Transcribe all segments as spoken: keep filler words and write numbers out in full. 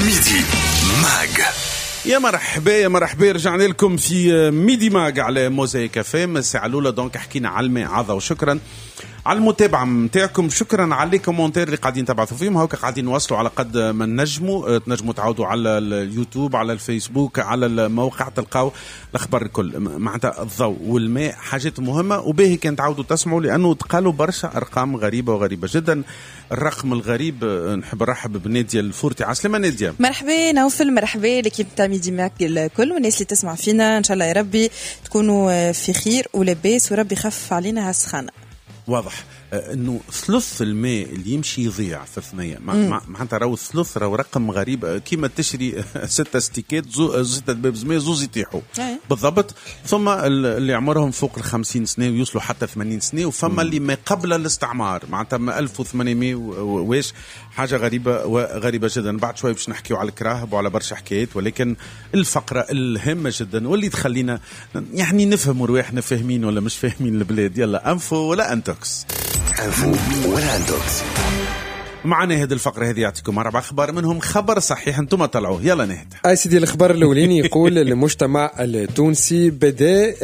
ميدي ماغ. يا مرحبا يا مرحبا، رجعنا لكم في ميدي ماغ على موزايك فام. الساعة الأولى دونك حكينا على المعاضة، وشكرا على المتابعة متاعكم، شكرا على لي كومنتير اللي قاعدين تبعثوا فيهم. هاكا قاعدين نوصلوا على قد ما نجموا. تنجموا تعودوا على اليوتيوب، على الفيسبوك، على الموقع، تلقاو الاخبار الكل. معناتها الضوء والماء حاجات مهمة، وباهي كان تعودوا تسمعوا لأنه تقالوا برشا أرقام غريبة وغريبة جدا. الرقم الغريب نحب نرحب بنادية الفورتي. عسلامة نادية. مرحبا نوفل، مرحبا لكي تاع ميدي ماغ الكل والناس اللي تسمع فينا. ان شاء الله يا ربي تكونوا في خير ولاباس، وربي يخفف علينا هالسخانة. واضح انه ثلث الماء اللي يمشي يضيع في الثنيه. معناتها راهو الثلث راهو رقم غريب، كيما تشري ستة ستيكات زو ستة دباب زماء زوز يطيحوا بالضبط. ثم اللي عمرهم فوق الخمسين سنه ويوصلوا حتى ثمانين سنه، وفما اللي ما قبل الاستعمار معناتها ما ألف وثمانمائة واش حاجه غريبه وغريبه جدا. بعد شوي باش نحكيو على الكراهب وعلى برشا حكايات، ولكن الفقره الهامه جدا واللي تخلينا يعني نفهم رواحنا فاهمين ولا مش فاهمين البلاد. يلا انفو ولا انتوكس. انفو ولا انتوكس. معنا هذه الفقرة هذه يعطيكم أربع أخبار، منهم خبر صحيح أنتم طلعوه. يلا نهد. أي سيدي، الخبر الأولاني يقول المجتمع التونسي بدأ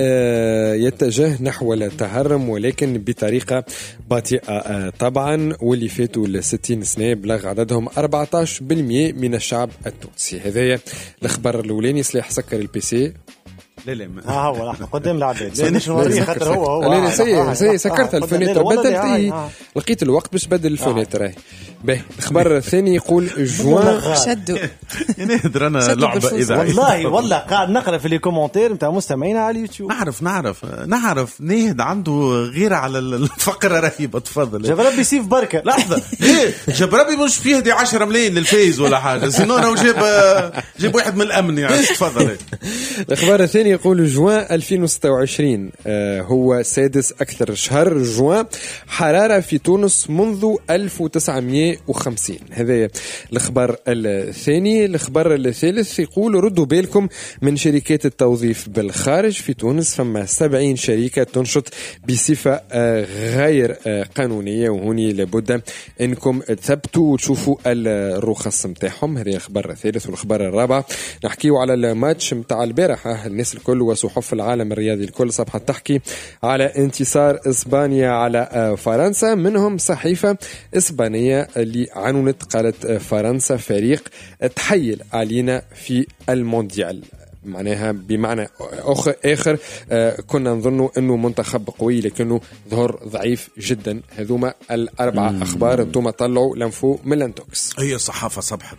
يتجه نحو التهرم، ولكن بطريقة بطيئة طبعا. واللي فاتوا الستين سنة بلغ عددهم أربعة عشر بالمئة من الشعب التونسي. هذا الخبر الأولاني. صلاح سكر البي سي. لا لا ها هو احنا قدام العباد. لا مش نوريه خاطر هو هو لا لا سي سي سكرت الفونيتر، بدلت لقيت الوقت باش بدل الفونيتر. باهي الخبر الثاني يقول جوان شدوا نهدر انا لعبه اذا والله والله قاعد نقرا في لي كومونتير نتاع مستمعينا على اليوتيوب. نعرف نعرف نعرف نهد عنده غير على الفقره رهيبه. تفضل. جاب ربي سيف بركه. لحظه ليه جاب ربي مش فيه دي عشرة ملايين للفايز ولا حاجه، سينو انا جاب جاب واحد من الامن يعني. تفضل. الخبر الثاني يقول جوان ألفين وستة وعشرين آه هو سادس أكثر شهر جوان حرارة في تونس منذ ألف وتسعمائة وخمسين. هذا الخبر الثاني. الخبر الثالث يقول ردوا بالكم من شركات التوظيف بالخارج في تونس، فما سبعين شركة تنشط بصفة آه غير آه قانونية، وهوني لابد انكم تثبتوا وتشوفوا الرخص متاعهم. هذا الخبر الثالث. والخبر الرابع نحكيو على الماتش متاع البارح. الناس الكل وصحف العالم الرياضي الكل صبحت تحكي على انتصار إسبانيا على فرنسا، منهم صحيفة إسبانية اللي عنونت قالت فرنسا فريق تحيل علينا في المونديال. معناها بمعنى آخر, آخر آه كنا نظنوا أنه منتخب قوي لكنه ظهر ضعيف جدا. هذوما الأربع مم. أخبار انتم طلعوا لنفو من لانتوكس. هي الصحافة صبحت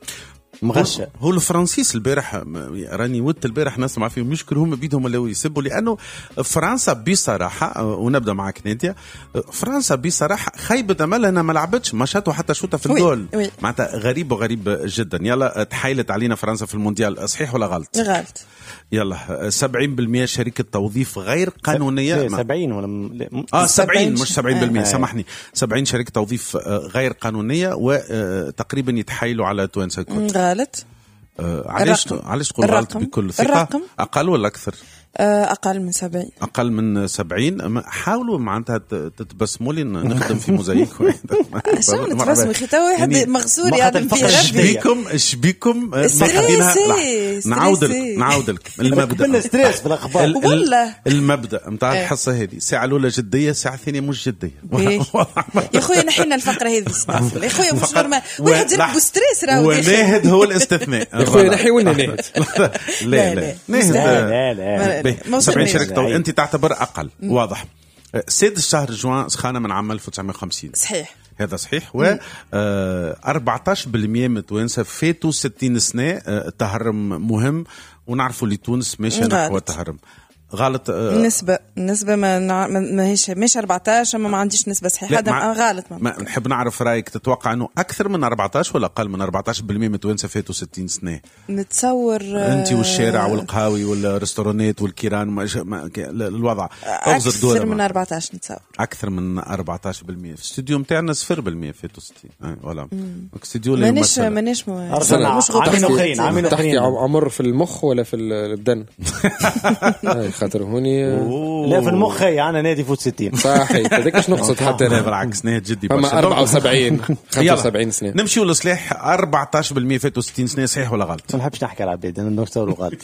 مغشة. هو الفرنسيس البارح راني ودت البارح نسمع فيهم يشكرهم بيدهم اللي يسبوا، لأنه فرنسا بصراحة، ونبدأ معك نادية، فرنسا بصراحة خيبة أمل أنها ما لعبتش، ما شاتوا حتى شوطة في الجول. معناتها غريب وغريب جدا. يلا تحايلت علينا فرنسا في المونديال، صحيح ولا غلط؟ غلط. يلا سبعين بالمية شركة توظيف غير قانونية. سبعين ولا م... آه سبعين مش سبعين بالمية آه. سامحني، سبعين شركة توظيف غير قانونية، وتقريبا يتحايلوا على توانسة. غلط. آه علاش علاش تقول غلط بكل ثقة؟ الرقم. أقل ولا أكثر؟ أقل من سبعين. أقل من سبعين. حاولوا معناتها تتبسموا لي نخدم في موزايك. شو نتبسموا خيتا واحد مغسول يعلم فيه ربي. شبيكم شبيكم ماخذينها. نعاودلك نعاودلك المبدأ. ستريس في الأخبار. والله المبدأ متاع الحصة هذه، ساعة الأولى جدية، ساعة الثانية مش جدية. يا خويا نحينا الفقرة هذه يا خويا مش نورمال. واحد يركبوا ستريس راهو. وناهد هو الاستثناء. يا خويا نحي ولا ناهد؟ لا لا ناهد. لا لا سبعين شركة أنت تعتبر أقل. واضح. سادس شهر جوان سخانة من عام ألف وتسعمائة وخمسين. صحيح. هذا صحيح. و أربعة عشر بالمئة من توانسة فاتوا ستين سنة. التهرم مهم، ونعرفوا اللي تونس ماشية نحو التهرم. غلط. النسبة النسبة ما نع... ما هيش مش أربعة عشر، ما, ما عنديش نسبة صحيحة. هذا مع... غلط. ما نحب نعرف رأيك، تتوقع أنه أكثر من أربعة عشر ولا أقل من أربعة عشر بالمئة من توانسة فاتوا ستين سنة؟ نتصور أنت والشارع والقهاوي والرستورانات والكيران ما... ما... الوضع أكثر من أربعة عشر. نتصور أكثر من أربعة عشر بالمئة. في الاستوديو متاعنا صفر بالمئة فاتوا ستين. ولا الاستوديو اللي مانيش مانيش مش عامين أخرين عامين أخرين. عمر في المخ ولا في البدن؟ خاطر هوني لا في المخ انا نادي فوت ستين صحيح هذاك اش نقصد حتى لا انا بالعكس نهد جدي اما أربعة وسبعين خمسة وسبعين سنه نمشيو لصلاح أربعة عشر بالمئة فاتوا ستين سنه صحيح ولا غلط؟ ما نحبش نحكي على العباد انا نكتور غلط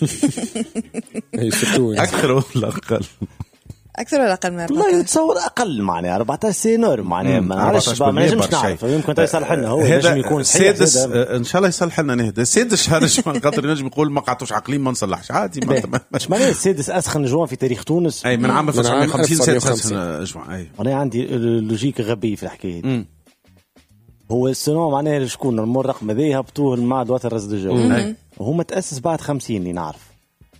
اكثر ولا اقل؟ اكثر ولا اقل من والله أربعة عشر؟ يتصور اقل معناها أربعة عشر سنه معناها ما نعرفش ما نجمش نعرف يمكن يصلح لنا هو ينجم يكون صحيح سادس ان شاء الله يصلح لنا نهدى سادس شهر جوان خاطر ينجم يقول ما قعدتوش عاقلين ما نصلحش عادي مش معناها السادس اسخن جوان في تاريخ تونس اي من عام ألف وتسعمائة وخمسين سادس وخمسين. اسخن جوان اي انا عندي لوجيك غبي في الحكايه هو السنو معناها شكون المر رقم ذي هبطوه المعد وتر رصد الجو وهو تاسس بعد خمسين اللي نعرف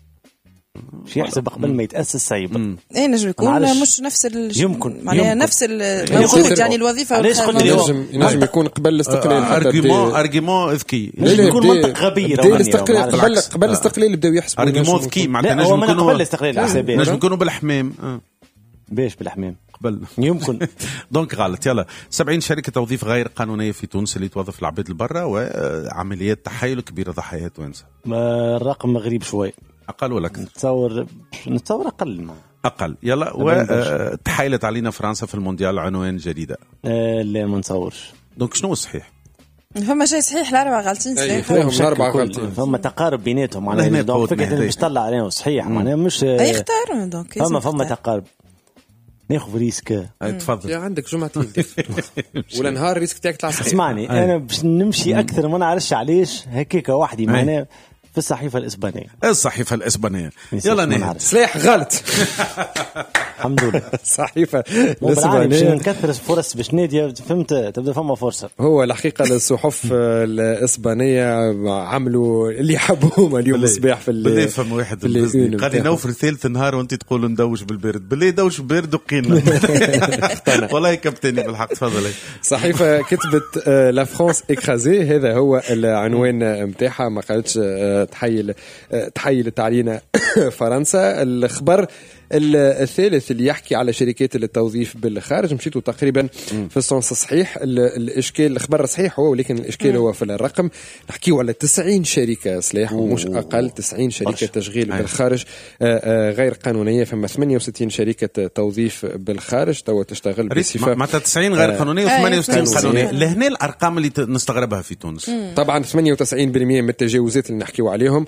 مش يحسب قبل ما يتأسس صعيب ايه نجم يكون مش نفس ال يمكن معناها نفس الموجود يعني الوظيفه علاش قلت اليوم ينجم ينجم يكون قبل الاستقلال ارجيمون ارجيمون ذكي ينجم يكون منطق غبي بدي الاستقلال قبل قبل الاستقلال بداو يحسبوا ارجيمون ذكي معناتها نجم نجم يكونوا قبل الاستقلال على حسابي نجم يكونوا بالحمام باش بالحمام قبل يمكن دونك غلط يلا سبعين شركة توظيف غير قانونية في تونس اللي توظف العباد البرة وعمليات تحايل كبيرة ضحايات وانسى الرقم غريب شوي أقل ولا أكثر؟ نتصور نتصور أقل ما أقل يلا وتحايلت علينا فرنسا في المونديال عنوان جديدة أه لا ما نتصورش دونك شنو صحيح؟ فما شيء صحيح الأربعة غالطين صحيح فيهم الأربعة غالطين فما تقارب بيناتهم معناها دونك فكرة باش تطلع عليهم صحيح معناها مش يختاروا دونك فما فما تقارب ناخذ ريسك تفضل يا عندك جمعتين ولا نهار ريسك تاعك تطلع صحيح اسمعني انا باش نمشي اكثر ما نعرفش علاش هكاكا وحدي معناها في الصحيفة الإسبانية الصحيفة الإسبانية يلا نهد سلاح غلط الحمد لله صحيفة الإسبانية باش نكثر فرص باش نادي فهمت تبدأ فما فرصة هو الحقيقة الصحف الإسبانية عملوا اللي حبوهم اليوم الصباح في بالله فما واحد قال ينوفر ثالث نهار وانت تقول ندوش بالبرد بالله دوش بارد وقينا والله كابتني بالحق تفضل صحيفة كتبت لا فرانس إكرازي هذا هو العنوان متاعها ما قالتش تحيل تحيلت علينا فرنسا. الخبر الثالث اللي يحكي على شركات التوظيف بالخارج مشيتوا تقريبا في السنس صحيح. الاشكال الخبر صحيح هو ولكن الاشكال هو في الرقم. نحكيو على تسعين شركه سلاح ومش اقل تسعين شركه تشغيل بالخارج غير قانونيه. فما ثمانية وستين شركه توظيف بالخارج توا تشتغل بصفه معناتها تسعين غير قانونيه وثمانية وستين قانونيه. لهنا الارقام اللي نستغربها في تونس طبعا ثمانية وتسعين بالمئة من التجاوزات اللي نحكيو عليهم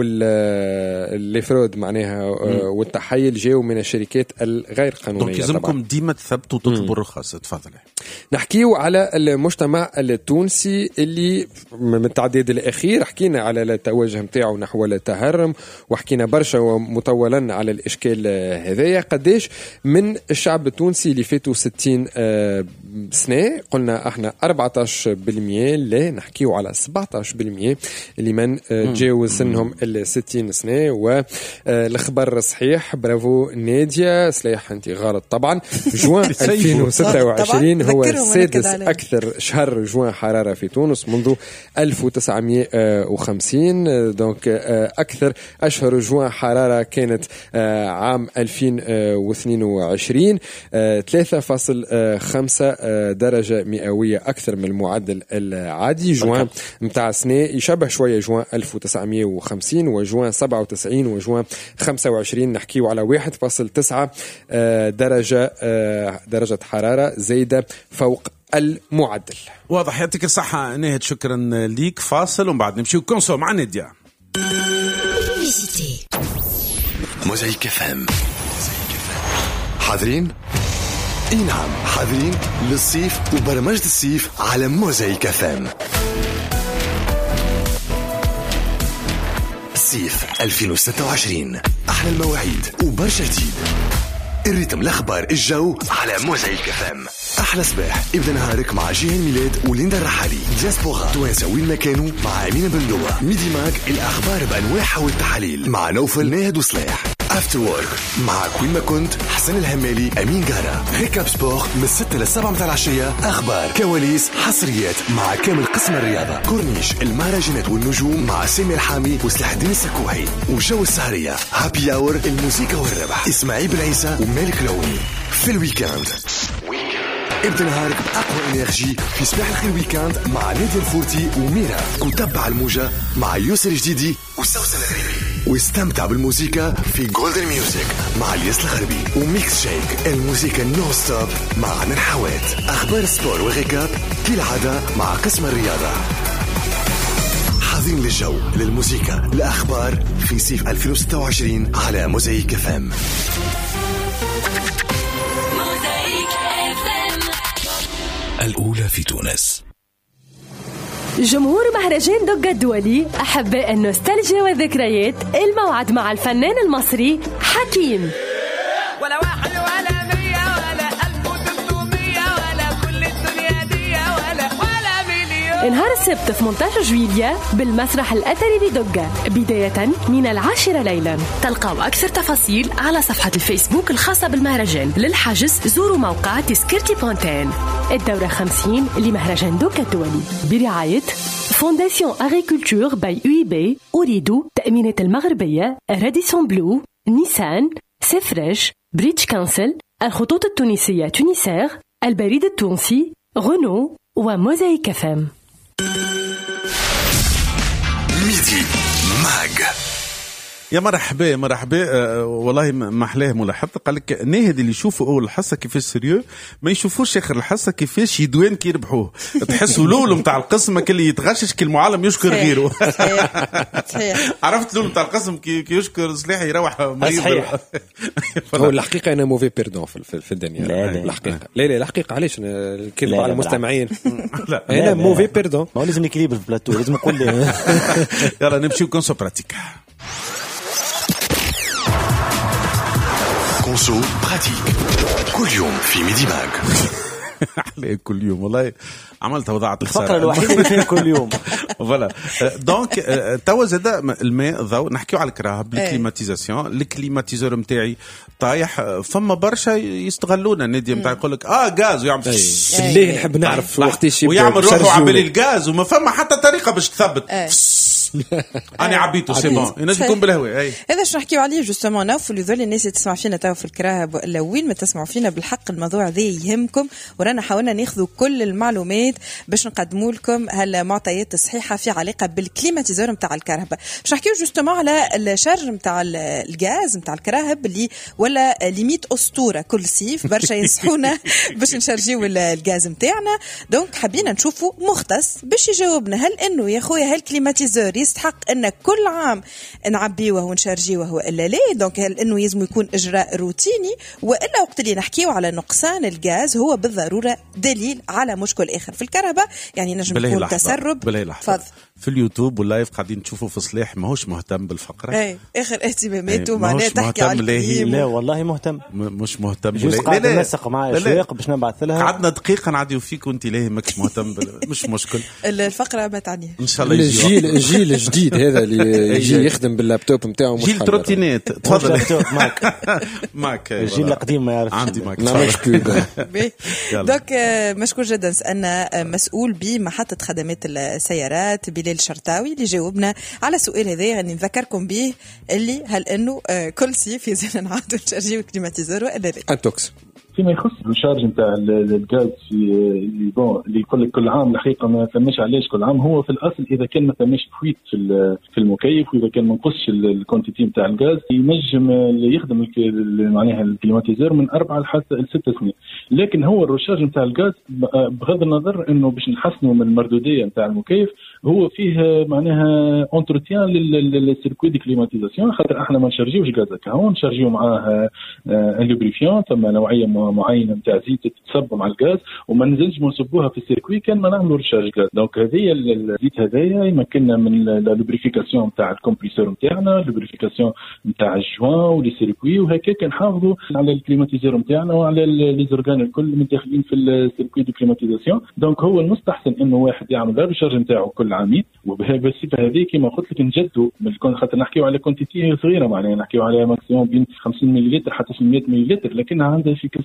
والفرود معناها والتحيل جاو من الشركات الغير قانونيه. دونك لازمكم ديما تثبتوا وتطلبوا الرخص. تفضل. نحكيو على المجتمع التونسي اللي من التعداد الاخير حكينا على التوجه نتاعو نحو التهرم وحكينا برشا ومطولا على الاشكال هذايا. قداش من الشعب التونسي اللي فاتوا ستين سنه قلنا احنا أربعة عشر بالمئة لا نحكيو على سبعة عشر بالمئة اللي من تجاوز سنهم الستين سنه. والخبر صحيح برافو نادية سلاح انت غلط طبعا. جوان ألفين وستة وعشرين هو السادس اكثر شهر جوان حراره في تونس منذ ألف وتسعمائة وخمسين. دونك اكثر اشهر جوان حراره كانت عام ألفين واثنين وعشرين ثلاثة فاصل خمسة درجه مئويه اكثر من المعدل العادي. جوان متاع سنه يشبه شويه جوان ألف وتسعمائة وخمسين وجوان سبعة وتسعين وجوان خمسة وعشرين نحكيو على واحد فاصل تسعة درجة درجة حرارة زايدة فوق المعدل. واضح. يعطيك الصحة ناهد شكرا ليك. فاصل ومن بعد نمشيو كونسو مع نادية. موزايك اف ام حاضرين؟ اي نعم حاضرين للصيف وبرمجة الصيف على موزايك اف ام. صيف ألفين وستة وعشرين أحلى المواعيد وبرشا جديد. الريتم الأخبار الجو على موزايك اف ام. أحلى صباح ابدأ نهارك مع جيهان ميلاد وليندا الرحالي. دياسبورا توانسة وين ما كانوا مع أمينة بندوة. ميدي ماك الأخبار بأنواعها والتحاليل مع نوفل ناهد وصلاح. افتر وورك مع كوين ما كنت حسن الهمالي أمين جارة. ريكاب سبور من ستة للسبعة متاع العشية. أخبار كواليس حصريات مع كامل قسم الرياضة. كورنيش المهرجانات والنجوم مع سامي الحامي وسلاح الدين السكوحي. وجو السهرية هابي اور الموسيقى والربح إسماعيل بن عيسى ومالك العوني. في الويكاند ابدأ نهارك بأقوى إنرجي في صباح الخير ويكاند مع نادية الفورتي وميرا. وتبع الموجة مع يوسف الجديدي وسوسن الغريبي. واستمتع بالموسيقى في جولدن ميوزك مع الياس الغربي وميكس شيك الموسيقى نو ستوب مع عن الحوات. أخبار سبور وغيكاب كالعادة مع قسم الرياضة. حاضرين للجو للموسيقى الأخبار في صيف ألفين وستة وعشرين على موزايك اف ام. الأولى في تونس. جمهور مهرجان دوغا الدولي، أحباء النوستالجيا والذكريات، الموعد مع الفنان المصري حكيم. ولا واحد ولا مية ولا ألف وثلاثمية ولا كل الدنيا دي ولا ولا مليون. نهار السبت ثمانية عشر جويلية بالمسرح الأثري بدوغا بداية من العاشرة ليلا. تلقاو أكثر تفاصيل على صفحة الفيسبوك الخاصة بالمهرجان. للحجز زوروا موقع تذكرتي بونتين. الدورة خمسين لمهرجان دوغا الدولي برعاية فونداسيون أغريكولتور باي يو بي، أريدو، تأمينة المغربية، راديسون بلو، نيسان، سيفريش، بريتش كانسل، الخطوط التونسية تونيسير، البريد التونسي، غنو وموزايك اف ام. ميدي ماج. يا مرحبا مرحبا. أه والله ما احلاه ملاحظه. قال لك ناهد اللي يشوفوا اول الحصه كيفاش سيريو ما يشوفوش اخر الحصه كيفاش يدوان كي يربحوه. تحسوا لول نتاع القسم كي يتغشش كي المعلم يشكر غيره. عرفت لول نتاع القسم كي يشكر صلاح يروح مريض. هو الحقيقه انا موفي بيردون في, في الدنيا. لا لا الحقيقه لا لا الحقيقه علاش الكذب على المستمعين. لا انا موفي بيردون. ما لازم نكليب في البلاتو لازم نقول لي. يلا نمشيو كونسو براتيك. كونسو براتيك كل يوم في ميدي ماج. عليه كل يوم والله عملتها وضعت الفقرة الوحيدة اللي فيها كل يوم. فوالا دونك توا زاد الماء ضوء نحكيو على الكراهب الكليماتيزاسيون. الكليماتيزور نتاعي طايح. فما برشا يستغلونا النادي نتاع يقول لك اه غاز ويعمل بالله نحب نعرف وقتاش ويعمل روحه عبالي الغاز وما فما حتى طريقة باش تثبت. أنا عبيته سي بون ينجم يكون بالهواء. هذا شنو نحكيو عليه جوستومون نوف ولذول الناس اللي تسمع فينا توا في الكراهب ولا وين ما تسمعوا فينا بالحق الموضوع ذا يهمكم ورانا حاولنا ناخذوا كل المعلومات باش نقدموا لكم هالمعطيات الصحيحه في علاقه بالكليماتيزور نتاع الكهرباء. باش نحكيو جوستومون على الشارج نتاع الغاز نتاع الكراهب اللي ولا ليميت اسطوره كل صيف برشا ينصحونا باش نشارجيو الغاز نتاعنا. دونك حبينا نشوفوا مختص باش يجاوبنا هل انه يا خويا هالكليماتيزور يستحق ان كل عام نعبيوه ونشارجيوه والا لا. دونك هل انه يلزم يكون اجراء روتيني والا وقت اللي نحكيو على نقصان الغاز هو بالضروره دليل على مشكل اخر في الكهرباء يعني نجم يكون تسرب. فضل في اليوتيوب واللايف قاعدين تشوفوا في صلاح ماهوش مهتم بالفقره. اي اخر اهتماماته معناها تحكي على الكريم. لا والله مهتم مش مهتم. جوز قاعد ننسق معاه اشواق باش نبعث لها. قعدنا دقيقه نعديو فيك وانت لاهي ماكش مهتم. مش مشكل الفقره ما تعنيه ان شاء الله. الجيل الجيل الجديد هذا اللي يجي يخدم باللابتوب نتاعو جيل تروتينات. تفضل ماك ماك الجيل القديم ما يعرفش. عندي ماك مش دوك مشكور جدا. سألنا مسؤول بمحطه خدمات السيارات بلال الشرطاوي اللي جاوبنا على سؤال هذا يعني نذكركم به اللي هل انه كل صيف يزال نعاودوا نشارجيو الكليماتيزور ولا لا. انتوكس فيما يخص الشارج نتاع الغاز في اللي بون اللي يقول لك كل عام الحقيقه ما فماش علاش كل عام. هو في الاصل اذا كان ما فماش فويت في في المكيف واذا كان ما نقصش الكونتيتي نتاع الغاز ينجم يخدم معناها الكليماتيزور من أربعة لحتى لستة سنين. لكن هو الرشاج نتاع الغاز بغض النظر انه باش نحسنوا من المردوديه نتاع المكيف هو فيه معناها اونتروتيان للسيركوي دي كليماتيزاسيون خاطر احنا ما نشارجيوش غاز هكا هون نشارجيو معاه ان لوبريفيون ثم نوعيه معينه نتاع زيت تتصب مع الغاز وما ننزلش نصبوها في السيركوي كان ما نعملوا رشاج غاز. دونك هذه الزيت هذايا يمكننا من لا لوبريفيكاسيون نتاع الكمبريسور نتاعنا لوبريفيكاسيون نتاع الجوان ولي سيركوي وهكا كنحافظوا على الكليماتيزور نتاعنا وعلى لي زورغان الكل اللي داخلين في السيركوي دو كليماتيزاسيون. دونك هو المستحسن انه واحد يعمل الرشاج نتاعو كل عامين وبالصفه هذه كما قلت لك نجدوا من خاطر نحكيو على كونتيتي صغيره معناها نحكيو على ماكسيموم بين خمسين مليلتر حتى ثمانمائة مليلتر لكنها عندها افيكاسيتي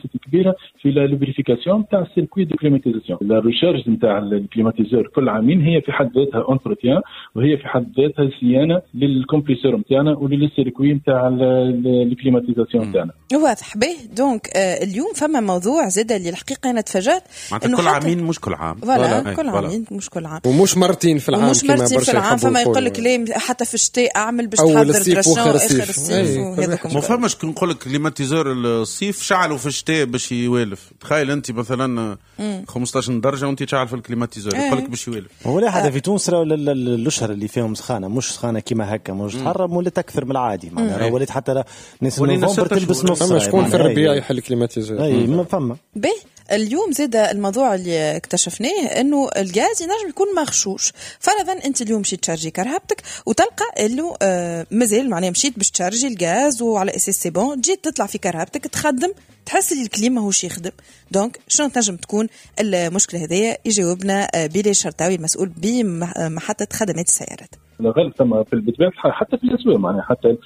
نيسيتي كبيره في لا لوبريفيكاسيون تاع السيركوي دو كليماتيزاسيون. لا ريشارج نتاع الكليماتيزور كل عامين هي في حد ذاتها انتروتيان، وهي في حد ذاتها صيانه للكمبريسور نتاعنا وللسيركوي نتاع الكليماتيزاسيون نتاعنا. واضح به. دونك آه اليوم فما موضوع زاد اللي الحقيقه انا تفاجات انه كل عامين مش كل عام ولا كل عامين مش كل عام ومش مرتين في العام ومش مرتين في العام. فما يقول لك ليه حتى في الشتاء اعمل باش تحضر درجه اخر الصيف وهذاك ما فماش كي نقول لك كليماتيزور الصيف شعلوا في الشتاء باش يوالف. تخيل انت مثلا خمسطاش درجه وانت تشعل في الكليماتيزور يقول لك باش يوالف. هو لا حتى في تونس الاشهر اللي فيهم سخانه مش سخانه كيما هكا مش تحرم ولا تكثر من العادي معناها ولات حتى ناس نوفمبر تلبس نص. فما شكون في الربيع يحل كليماتيزور. اي ما فما به. اليوم زاد الموضوع اللي اكتشفناه انه الغاز ينجم يكون مغشوش. فرضا انت اليوم مشيت تشارجي كرهبتك وتلقى انه آه مازال معناها مشيت باش تشارجي الغاز وعلى اساس سي بون جيت تطلع في كرهبتك تخدم تحس لي الكليم ماهوش يخدم. دونك شنو تنجم تكون المشكله هذيا؟ يجاوبنا بيلي الشرطاوي المسؤول بمحطه خدمات السيارات. غير ثم في بالطبيعه حتى في الاسواق معناها حتى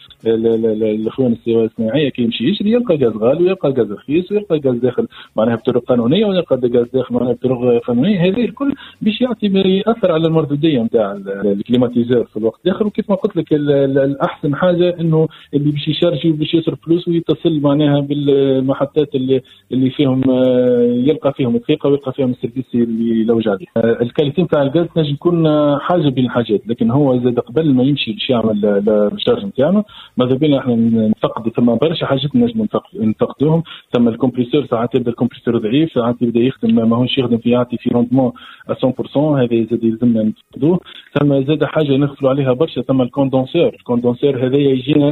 الاخوان السيارات الصناعيه كي يمشي يشري يلقى غاز غالي ويلقى غاز رخيص ويلقى غاز داخل معناها بطرق قانونيه ويلقى غاز داخل معناها بطرق قانونيه. هذه الكل باش يعطي ياثر على المردوديه نتاع الكليماتيزور في الوقت الاخر. وكيف ما قلت لك الاحسن حاجه انه اللي باش يشارجي وباش يصرف فلوس ويتصل معناها بالمحطات اللي اللي فيهم يلقى فيهم الثقه ويلقى فيهم السيرفيس اللي لوج عليه. الكاليتي نتاع الغاز تنجم تكون حاجه بين الحاجات، لكن هو زاد قبل ما يمشي باش يعمل الريشارج نتاعنا ماذا بينا احنا نفقد ثم برشا حاجات نجم نفقدوهم. ثم الكمبريسور ساعات يبدا الكمبريسور ضعيف، ساعات يبدا يخدم ماهوش يخدم في يعطي في روندمون مية بالمية، هذا زاد يلزمنا نفقدوه. ثم زاد حاجه نغفلوا عليها برشا، ثم الكوندونسور. الكوندونسور هذا يجينا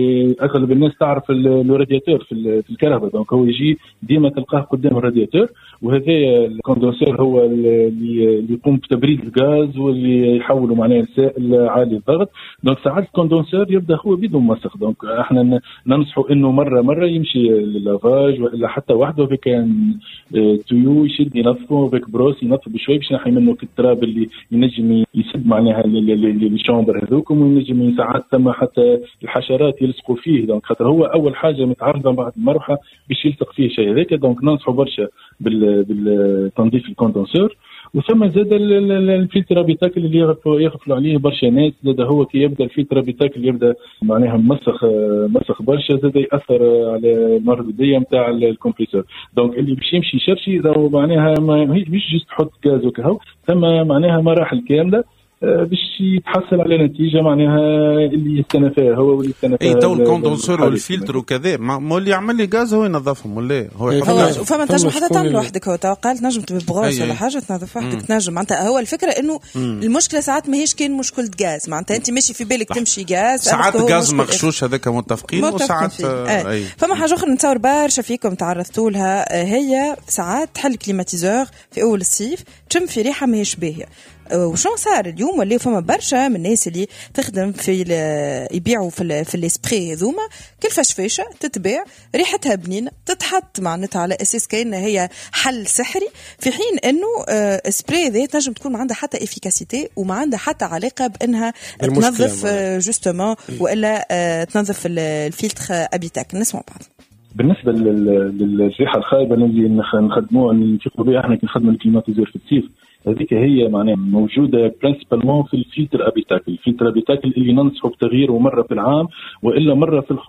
اغلب الناس تعرف الرادياتور في الكهرباء، دونك هو يجي ديما تلقاه قدام الرادياتور، وهذا الكوندونسور هو اللي يقوم بتبريد الغاز واللي يحوله معناه لسائل عالي الضغط. دونك ساعات الكوندونسور يبدا هو بدون مسخ، دونك احنا ننصحوا انه مره مره يمشي للافاج ولا حتى وحده بك تيو يشد ينظفه بك بروس ينظف بشوي باش نحي منه التراب اللي ينجم يسد معناها الشامبر هذوكم، وينجم ساعات ثم حتى الحشرات يلصقوا فيه. دونك خاطر هو اول حاجه متعرضه بعد المروحه باش يلصق فيه شيء هذاك. دونك ننصحوا برشا بالتنظيف الكوندنسور. وثم زاد الفلتر بيتاكل اللي يغفلوا عليه برشا ناس، زاد هو كي يبدا الفلتر بيتاكل يبدا معناها مسخ مسخ برشا، زاد ياثر على المردوديه نتاع الكمبريسور. دونك اللي باش يمشي يشرشي راهو معناها ماهيش جست تحط غاز وكهو، ثم معناها مراحل كامله باش يتحصل على نتيجه معناها اللي يستنفاه هو واللي يستنفاه. اي تو الكوندنسور والفلتر وكذا ما اللي يعمل لي غاز هو ينظفهم ولا هو يحط. فما تنجم حتى تعمل وحدك. هو توقع نجم تبي بغوص ولا حاجه تنظف وحدك تنجم. معناتها هو الفكره انه المشكله ساعات ماهيش كاين مشكله غاز، معناتها انت ماشي في بالك تمشي غاز ساعات غاز مغشوش هذاك متفقين وساعات آه. أي. فما حاجه اخرى نتصور برشا فيكم تعرضتوا لها، هي ساعات تحل كليماتيزور في اول الصيف تشم في ريحه ماهيش باهيه. وشو صار اليوم ولا فما برشا من الناس اللي تخدم في يبيعوا في في الاسبري هذوما كل فشفاشه تتباع ريحتها بنينه تتحط معناتها على اساس كأنها هي حل سحري، في حين انه اسبري ذات نجم تكون ما عندها حتى افيكاسيتي وما عندها حتى علاقه بانها تنظف جوستومون والا تنظف الفلتر ابيتاك. نسمع بعض. بالنسبه للريحه الخايبه اللي نخدموها نفيقوا بها احنا كي نخدموا الكليماتيزور في الصيف، هذيك هي معناها موجوده برينسيبالمون في الفلتر ابيتاكل. الفلتر ابيتاكل اللي ننصحوا بتغييره مره في العام والا مره في ال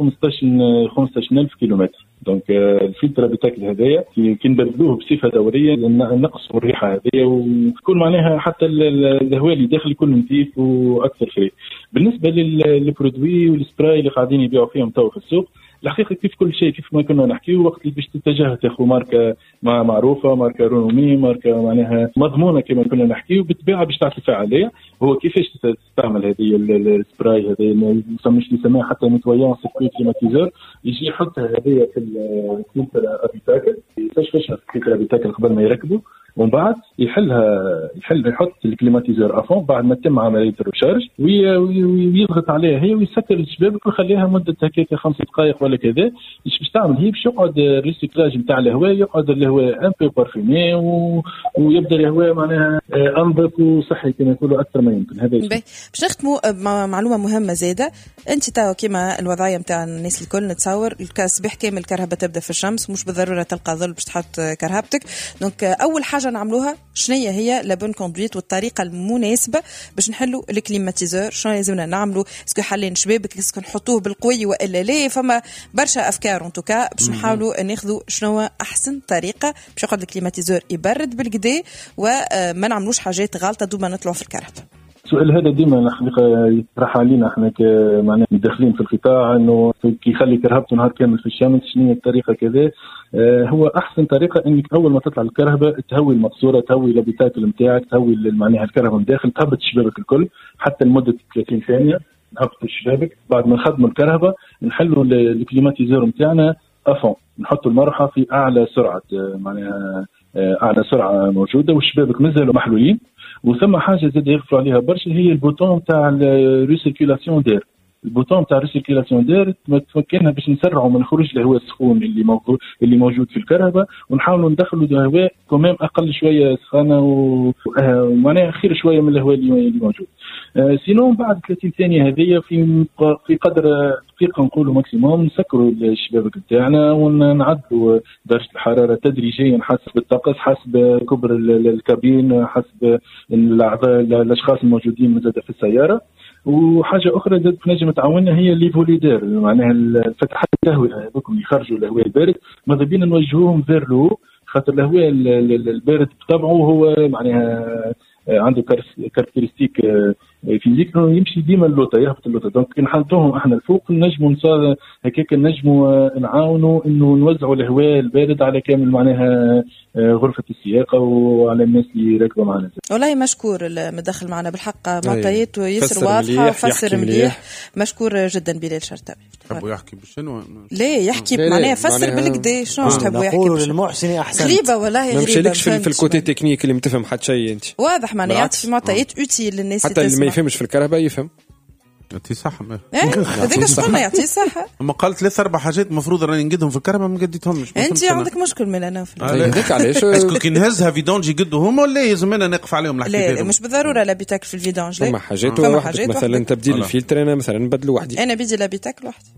خمسطاش ألف كيلومتر. دونك الفلتر ابيتاكل هذايا كي نبدلوه بصفه دوريه نقصوا الريحه هذيا وتكون معناها حتى الهواء اللي داخل يكون نظيف واكثر فري. بالنسبه للبرودوي والسبراي اللي قاعدين يبيعوا فيهم تو في السوق، الحقيقه كيف كل شيء كيف ما كنا نحكيو وقت اللي باش تتجه تاخذ ماركه معروفه، ماركه رونومي، ماركه معناها مضمونه كما كنا نحكيو بتبيعها باش تعطي فعاليه. هو كيفاش تستعمل هذه السبراي هذه ما يسموش لي سماها حتى نتويون سيركوي كليماتيزور، يجي يحطها هذه في الفلتر ابيتاكل، يستشفش الفلتر ابيتاكل قبل ما يركبوا ومن بعد يحلها يحل يحط الكليماتيزور افون بعد ما تتم عمليه الرشارج ويضغط عليها هي ويسكر الشبابك ويخليها مده هكاك خمس دقائق ولا كذا. ايش باش تعمل هي باش يقعد الريسيكلاج نتاع الهواء يقعد الهواء ان بو بارفيمي و... ويبدا الهواء معناها انظف وصحي كما يقولوا اكثر ما يمكن. هذا باش نختموا معلومه مهمه زاده. انت تاو كيما الوضعيه نتاع الناس الكل نتصور الصباح كامل الكهرباء تبدا في الشمس مش بالضروره تلقى ظل باش تحط كهربتك. دونك اول حاجه نعملوها شنية هي لا بون كوندويت والطريقه المناسبه باش نحلوا الكليماتيزور. شنو لازمنا نعملوا؟ اسكو حالين شبابك اسكو نحطوه بالقوي والا لا؟ فما برشا افكار ان توكا باش نحاولوا ناخذوا شنو احسن طريقه باش يقعد الكليماتيزور يبرد بالكدا وما نعملوش حاجات غلطه دوما نطلعوا في الكهرباء. السؤال هذا ديما الحقيقه يطرح علينا احنا كمعناها داخلين في القطاع انه كي يخلي كرهبته نهار كامل في الشمس شنو هي الطريقه كذا. آه هو احسن طريقه انك اول ما تطلع الكهرباء تهوي المقصوره تهوي البيتاكل نتاعك تهوي معناها الكهرباء من داخل تهبط الشبابك الكل حتى لمده ثلاثين ثانيه نهبط الشبابك. بعد ما نخدموا الكهرباء نحلوا الكليماتيزور نتاعنا افون نحطوا المروحه في اعلى سرعه معناها اعلى سرعه موجوده والشبابك مازالوا محلولين. وثم حاجه زاد يغفلوا عليها برشا هي البوتون تاع الريسيركيلاسيون دير. البوتون تاع الريسيركيلاسيون دير تمكننا باش نسرعوا من خروج الهواء السخون اللي موجود اللي موجود في الكهرباء ونحاولوا ندخلوا الهواء كمان اقل شويه سخانه ومعناها خير شويه من الهواء اللي موجود. آه سينون بعد ثلاثين ثانيه هذه في في قدر دقيقه نقولوا ماكسيموم نسكروا الشبابك نتاعنا ونعدلوا درجه الحراره تدريجيا حسب الطقس حسب كبر الكابين حسب الاعضاء الاشخاص الموجودين مازال في السياره. وحاجه اخرى زاد نجم تعاوننا هي لي فوليدير معناها الفتحات التهويه هذوك اللي يخرجوا الهواء البارد ماذا بينا نوجهوهم فير لو خاطر الهواء البارد بطبعه هو معناها عنده كاركترستيك فيزيك انه يمشي ديما اللوطه يهبط اللوطه. دونك نحطوهم احنا الفوق نجموا نصار هكاك نجموا نعاونوا انه نوزعوا الهواء البارد على كامل معناها غرفه السياقه وعلى الناس اللي راكبه معنا. والله مشكور المدخل معنا بالحق معطيات ويسر واضحه وفسر مليح. مشكور جدا بلال شرطاوي. تحبوا يحكي بشنو؟ لا يحكي معناها فسر بالكدا شنو تحبوا يحكي. نقولوا للمحسن احسن غريبه والله غريبه. ما مشيلكش في الكوتي تكنيك اللي متفهم حتى شيء انت واضح معناها يعطي معطيات اوتيل للناس حتى اللي ما يفهمش في الكهرباء يفهم. يعطي صح هذاك اش قلنا يعطي صح. اما قال ثلاث اربع حاجات المفروض راني نقدهم في الكهرباء ما قديتهمش. انت عندك مشكل من انا في هذاك علاش اسكو كي نهزها فيدونج يقدوا هما ولا لازم انا نقف عليهم الحكايه؟ لا مش بالضروره لا بيتاك في الفيدونج. لا فما حاجات وحدك مثلا تبديل الفلتر انا مثلا نبدل وحدي. انا بيجي لا بيتاك لوحدي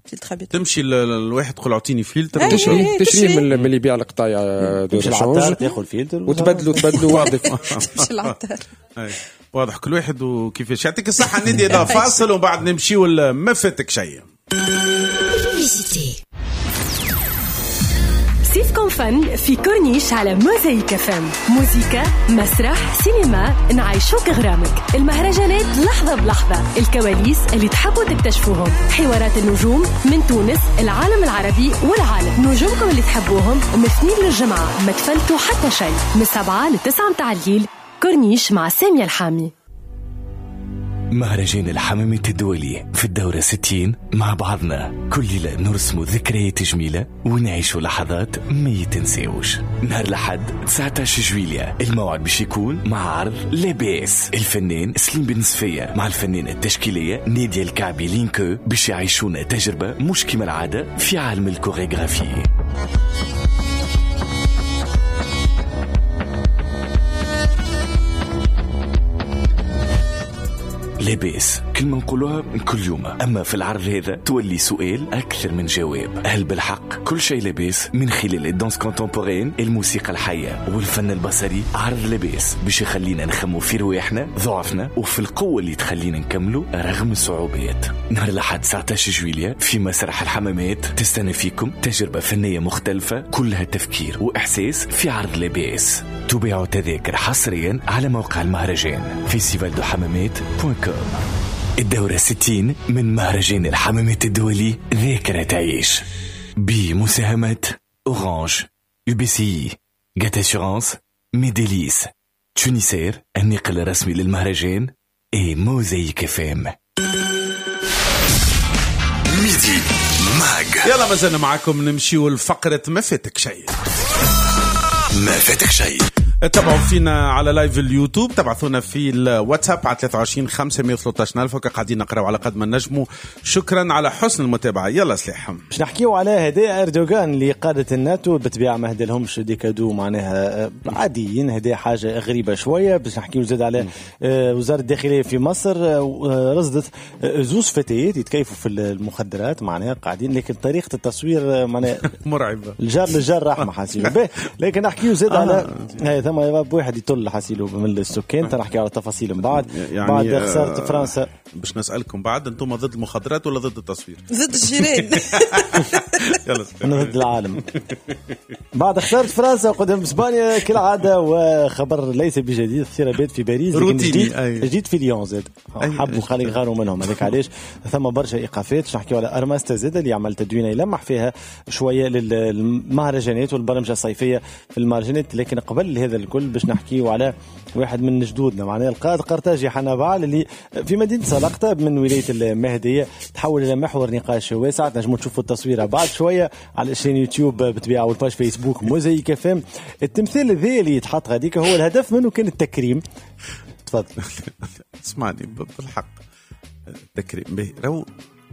تمشي الواحد تقول اعطيني فلتر تشري تشري من اللي يبيع القطايع دو شونج تاخذ فلتر وتبدلوا تبدلوا واضح. تمشي العطار واضح كل واحد وكيفاش. يعطيك الصحه ندي هذا فاصل وبعد نمشي ولا ما فاتك شيء. سيفكم فن في كورنيش على موزايك فم. موزيكا، مسرح، سينما، نعيشوك غرامك. المهرجانات لحظة بلحظة، الكواليس اللي تحبوا تكتشفوهم، حوارات النجوم من تونس، العالم العربي والعالم. نجومكم اللي تحبوهم مثنين للجمعة ما تفلتوا حتى شيء. من سبعة لتسعة متاع الليل كورنيش مع سامية الحامي. مهرجان الحمامة الدولي في الدورة ستين مع بعضنا كل ليلة نرسم ذكريات جميلة ونعيش لحظات ما يتنسيوش. نهار الأحد تسعة عشر جويلية الموعد باش يكون مع عرض لاباس الفنان سليم بن صفية مع الفنانة التشكيلية نادية الكعبي لينكو باش يعيشونا تجربة مش كما العادة في عالم الكوريغرافي. لاباس كلمة نقولوها كل يوم، أما في العرض هذا تولي سؤال أكثر من جواب. هل بالحق كل شيء لاباس؟ من خلال الدانس كونتمبورين، الموسيقى الحية والفن البصري. عرض لاباس باش يخلينا نخمو في رواحنا، ضعفنا وفي القوة اللي تخلينا نكملوا رغم الصعوبات. نهار الأحد تسعة عشر جويلية في مسرح الحمامات تستنى فيكم تجربة فنية مختلفة كلها تفكير وإحساس في عرض لاباس. تباعوا تذاكر حصريا على موقع المهرجان فيستيفال دو حمامات دوت كوم. الدورة ستين من مهرجان الحمامات الدولي ذاكرة تعيش بمساهمة أورانج، يو بي سي، جات أسيورانس، ميديليس، تونيسير الناقل الرسمي للمهرجان، اي موزايك فام. ميدي ماج. يلا مازلنا معكم نمشيو لفقرة ما فاتك شيء. ما فاتك شيء. تابعوا فينا على لايف اليوتيوب، تبعثونا في الواتساب على ثلاثة وعشرين خمسمية وثلاثة عشر ألف وكا قاعدين نقراو على قد ما نجموا. شكرا على حسن المتابعة. يلا سليح باش نحكيو على هدايا اردوغان لقادة الناتو. بالطبيعة ما هدى لهمش دي كادو معناها عاديين، هدايا حاجة غريبة شوية. باش نحكيو زاد على وزارة الداخلية في مصر رصدت زوز فتيات يتكيفوا في المخدرات معناها قاعدين، لكن طريقة التصوير معناها مرعبة. الجار للجار رحمة حاسيلو. لكن نحكيو زاد على ثم واحد يطل حاسيلو من السكان. تنحكي على التفاصيل من بعد يعني بعد خسارة فرنسا. باش نسألكم بعد، انتم ضد المخدرات ولا ضد التصوير؟ ضد الجيران. يلا انا ضد العالم. بعد خسارة فرنسا قدام اسبانيا كالعادة، وخبر ليس بجديد، اضطرابات في باريس لكن جديد, جديد في ليون زاد حبوا خلي يغاروا منهم. هذاك علاش ثم برشا ايقافات. نحكيو على ارماستا زاد اللي عمل تدوينه يلمح فيها شويه للمهرجانات والبرامج الصيفيه في المهرجانات. لكن قبل هذا الكل باش نحكيو على واحد من جدودنا معناها القائد قرطاجي حنابعل اللي في مدينه سلقطه من ولايه المهديه تحول الى محور نقاش واسع. تنجموا تشوفوا التصوير بعد شويه على الشين يوتيوب بالطبيعه والباج فيسبوك موزايك اف ام. التمثال ذا اللي يتحط هذيك هو الهدف منه كان التكريم. تفضل. اسمعني بالحق التكريم به رو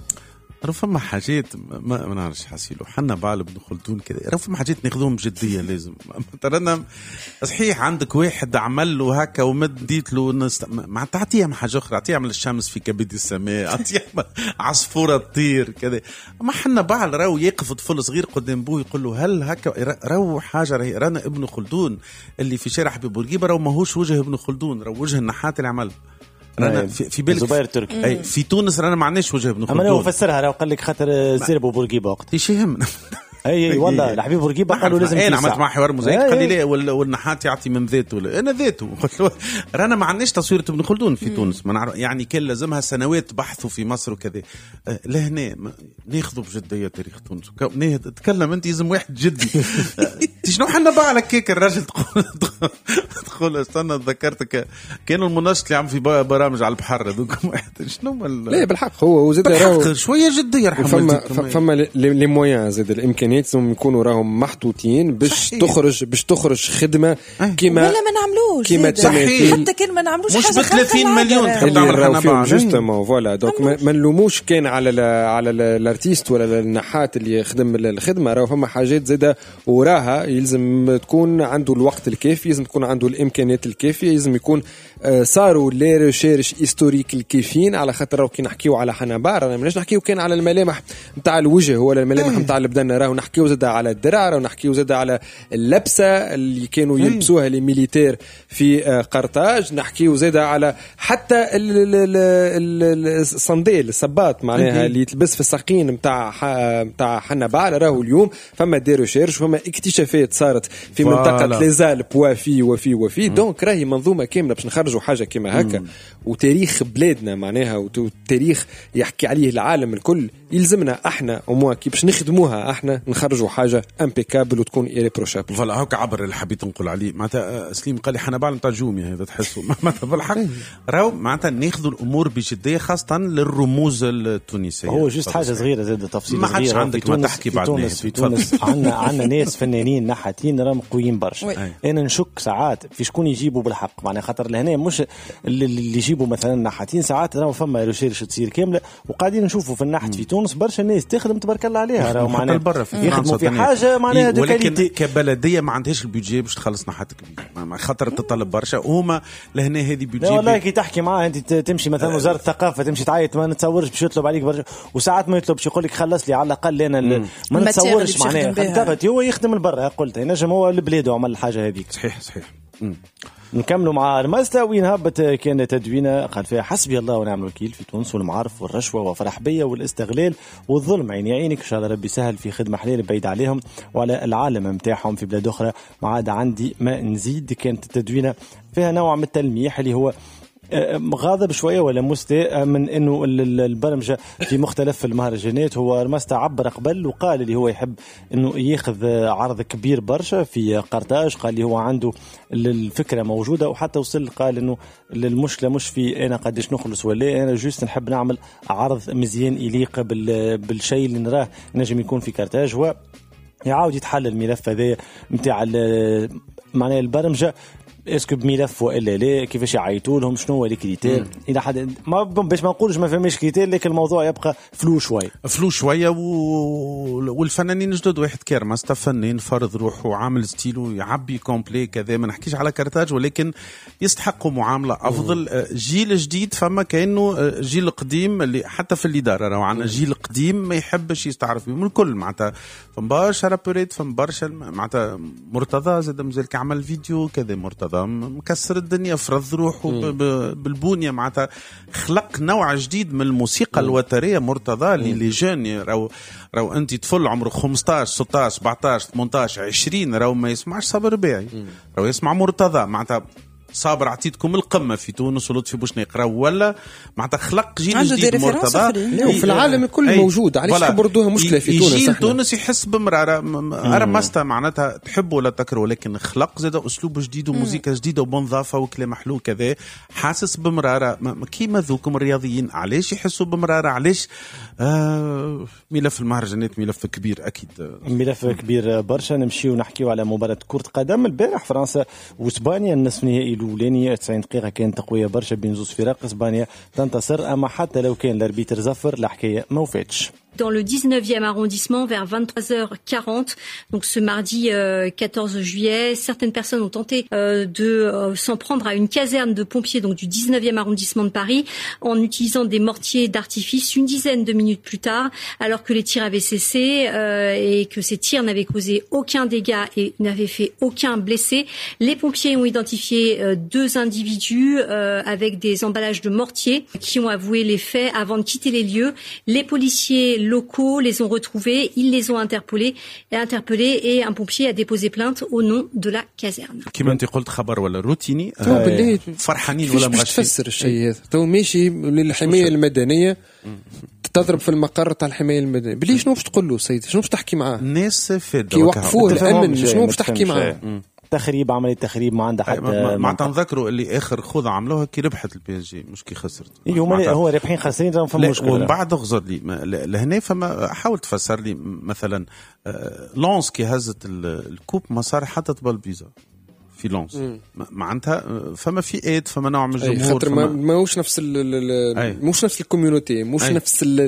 رو فما حاجات ما ما نعرفش حاسيلو حنا بعل بن خلدون كذا. رو فما حاجات ناخذوهم بجديه لازم. ترانا صحيح عندك واحد عمل له هكا ومديت له نست... ما تعطيها من حاجه اخرى، اعطيها من الشمس في كبد السماء، اعطيها عصفوره تطير كذا. ما حنا بعل راهو يقف طفل صغير قدام بوه يقول له هل هكا راهو حاجه راهي رانا ابن خلدون اللي في شارع حبيب بورقيبه راهو ماهوش وجه ابن خلدون، راهو وجه النحات اللي عمل. رانا في, في بالك زبير تركي اي في تونس رانا ما عندناش وجه ابن خلدون. اما هو فسرها راه قال لك خاطر زربوا بورقيبه وقت ايش يهمنا. اي والله الحبيب بورقيبه قالوا لازم انا عملت مع حوار مزيك قال لي لا والنحات يعطي من ذاته. انا ذاته قلت له رانا ما عندناش تصوير ابن خلدون في تونس. ما نعرف يعني كان لازمها سنوات بحثوا في مصر وكذا. لهنا ناخذوا بجديه تاريخ تونس. تكلم انت لازم واحد جدي. شنو حنا بقى على كيك الراجل تقول تقول استنى تذكرتك كانوا المناشط اللي عم في برامج على البحر هذوك واحد شنو لا بالحق هو وزاد راهو شويه جديه يرحم فما فما لي مويان زاد الامكانيات لازم يكونوا راهم محطوطين باش تخرج باش تخرج خدمه كيما ولا ما نعملوش كيما حتى كان ما نعملوش مش ب ثلاثين مليون اللي راهو فيهم جوستومون فوالا. دونك ما نلوموش كان على على الارتيست ولا النحات اللي يخدم الخدمه. راهو فما حاجات زاده وراها يلزم تكون عنده الوقت الكافي، لازم تكون عنده الامكانيات الكافيه، لازم يكون صاروا لي ريشيرش هيستوريك الكافيين. على خاطر راهو كي نحكيو على حنابار انا ماناش نحكيو كان على الملامح نتاع الوجه ولا الملامح نتاع البدن، راهو نحكيو زاد على الدرع، راهو نحكيو زاد على اللبسه اللي كانوا يلبسوها لي ميليتير في قرطاج، نحكيو زاد على حتى الصنديل الصباط معناها اللي تلبس في الساقين نتاع نتاع حنابار. راهو اليوم فما دي ريشيرش فما اكتشافات صارت في منطقه ليزال بوافي وفي وفي. دونك راهي منظومه كامله باش نخرجوا حاجه كما هكا. وتاريخ بلادنا معناها وتاريخ يحكي عليه العالم الكل يلزمنا احنا وموا كي باش نخدموها احنا نخرجوا حاجه امبيكابل وتكون ايريبروشابل. فوالا هاك عبر اللي حبيت نقول عليه. معناتها سليم قال لي حنابال نتاع جومي هذا تحسوا معناتها بالحق راهو معناتها ناخذوا الامور بجديه خاصه للرموز التونسيه. هو جست حاجه صغيره زاد تفصيل ما عادش عندك ما تحكي بعد تونس في تونس عندنا عندنا ناس فنانين نحاتين راهم قويين برشا. انا نشك ساعات في شكون يجيبوا بالحق معناها خاطر لهنا مش اللي يجيبوا مثلا نحاتين ساعات راهو فما ريشيرش تصير كامله وقاعدين نشوفوا في النحت في تونس برشا ناس تخدم تبارك الله عليها راهو معناها يخدموا في حاجه معناها دو كاليتي. كبلديه ما عندهاش البيجي باش تخلص نحاتك خاطر تطلب برشا وهما لهنا هذه بيجي. لا والله كي تحكي معاه انت تمشي مثلا وزاره الثقافه تمشي تعيط ما نتصورش باش يطلب عليك برشا وساعات ما يطلبش يقول لك خلص لي على الاقل انا ما نتصورش معناها خاطر هو يخدم البرا قلت ينجم هو لبلاده عمل الحاجه هذيك. صحيح صحيح. نكملوا مع المستا وين هبت كان تدوينه قال فيها حسبي الله ونعم الوكيل في تونس والمعارف والرشوه وفرح بيا والاستغلال والظلم عيني عينك ان شاء الله ربي سهل في خدمه حلال بعيد عليهم وعلى العالم نتاعهم في بلاد اخرى. ما عاد عندي ما نزيد. كانت التدوينه فيها نوع من التلميح اللي هو غاضب شويه ولا مستاء من انه البرمجه في مختلف المهرجانات. هو رمستا عبر قبل وقال اللي هو يحب انه ياخذ عرض كبير برشا في قرطاج. قال لي هو عنده الفكره موجوده وحتى وصل قال انه المشكله مش في انا قديش نخلص ولا انا جوست نحب نعمل عرض مزيان يليق بالشيء اللي نراه نجم يكون في قرطاج. هو يعاود يتحل الملف هذا نتاع معناها البرمجه اسكو بملف والا لا، كيفاش يعيطوا لهم، شنو هو الكريتير الى حد ما باش ما نقولش ما فهمش كريتير، لكن الموضوع يبقى فلو شوي فلو شويه و... والفنانين جدد واحد كيرماس فنان فرض روحه وعامل ستيلو يعبي كومبلي كذا، ما نحكيش على كارتاج ولكن يستحقوا معامله افضل. جيل جديد فما كانه جيل قديم اللي حتى في الاداره راهو عندنا جيل قديم ما يحبش يستعرف بهم الكل، معناتها فما برشا رابوريت، فما برشا معناتها مرتضى زاد مازال كيعمل فيديو كذا، مرتضى مكسر الدنيا فرض روحه بالبنيه، معناتها خلق نوع جديد من الموسيقى الوتريه مرتضى اللي لي جون راهو راهو انت طفل عمره خمسطاش ستطاش سبعطاش ثمنطاش عشرين راهو ما يسمعش صابر رباعي، راهو يسمع مرتضى، معناتها صابر عطيتكم القمه في تونس ولطفي بوشني يقراو ولا معناتها خلق جيل جديد مرتضى في العالم الكل موجود، علاش كبردوها مشكله في تونس؟ جيل تونس يحس بمراره ارمستا معناتها تحبوا ولا تكرهوا، لكن خلق زاد اسلوب جديد وموسيقى جديده وبنظافه وكلام حلو كذا، حاسس بمراره كيما ذوكم الرياضيين علاش يحسوا بمراره، علاش آه ملف المهرجانات ملف كبير اكيد، ملف كبير برشا. نمشيو نحكيو على مباراه كره قدم البارح فرنسا واسبانيا، النصف النهائي الاولاني تسعين دقيقه كانت قويه برشا بين زوج فرق، اسبانيا تنتصر، اما حتى لو كان الاربيتر زفر الحكايه ما وفاتش. Dans le dix-neuvième arrondissement, vers vingt-trois heures quarante, donc ce mardi euh, quatorze juillet, certaines personnes ont tenté euh, de euh, s'en prendre à une caserne de pompiers donc du dix-neuvième arrondissement de Paris en utilisant des mortiers d'artifice une dizaine de minutes plus tard, alors que les tirs avaient cessé euh, et que ces tirs n'avaient causé aucun dégât et n'avaient fait aucun blessé. Les pompiers ont identifié euh, deux individus euh, avec des emballages de mortiers qui ont avoué les faits avant de quitter les lieux. Les policiers locaux les ont retrouvés, ils les ont interpellés et interpellés et un pompier a déposé plainte au nom de la caserne. كيما انت قلت خبر ولا روتيني آه فرحانين ولا مش تفسر الشيء هذا تو ماشي للحمايه المدنيه تضرب في المقر تاع الحمايه المدنيه بلي شنو باش تقول له سيدي، شنو باش تحكي معاه الناس فاد كي وقفوه الامن، شنو باش تحكي معاه؟ تخريب عمليه تخريب ما عنده حتى ما تنذكروا اللي اخر خوذه عملوها كي ربحت البي اس جي مش كي خسرت، هما هو رابحين خاسرين فما مشكله. ومن بعد اغزر لي لهنا فما حاول تفسر لي مثلا لونس كي هزت الكوب ما صار حتى بالبيزا في لونس معناتها فما في ايد فما نوع من الجمهور، خاطر ما ماهوش نفس مش نفس الكوميونيتي، مش أي. نفس ال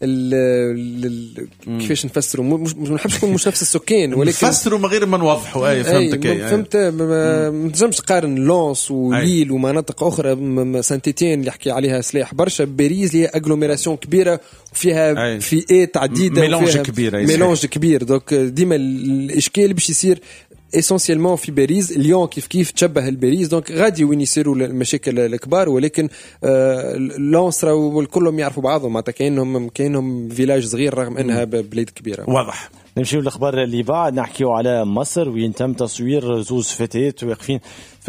ال كيفاش نفسروا، مش ما نحبش نقول مش نفس السكان ولكن نفسروا من غير ما نوضحوا. اي فهمتك، اي فهمت. ما تنجمش تقارن لونس وليل ومناطق اخرى، سانتيتين اللي يحكي عليها سلاح برشا، باريس هي اغلوميراسيون كبيره وفيها فئات عديده ميلونج كبير، ميلونج كبير، دونك ديما الاشكال باش يصير اسونسيالمون في باريس. ليون كيف كيف تشبه الباريس، دونك غادي وين يصيروا المشاكل الكبار، ولكن آه لونس راهو كلهم يعرفوا بعضهم، معناتها كاينهم كاينهم فيلاج صغير رغم انها بلاد كبيره. واضح. نمشيو للاخبار اللي بعد، نحكيو على مصر وين تم تصوير زوج فتيات واقفين